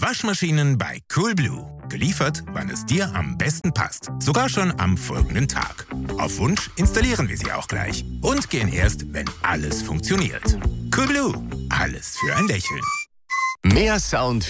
Waschmaschinen bei Coolblue. Geliefert, wann es dir am besten passt. Sogar schon am folgenden Tag. Auf Wunsch installieren wir sie auch gleich. Und gehen erst, wenn alles funktioniert. Coolblue. Alles für ein Lächeln. Mehr Sound